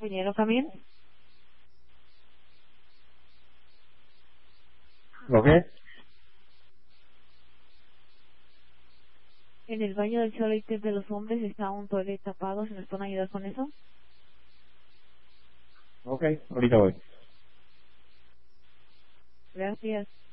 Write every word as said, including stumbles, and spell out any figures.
Señor Camil, ¿Lo qué? en el baño del toilet de los hombres está un toilet tapado. ¿Se nos pueden ayudar con eso? Ok, ahorita voy. Gracias.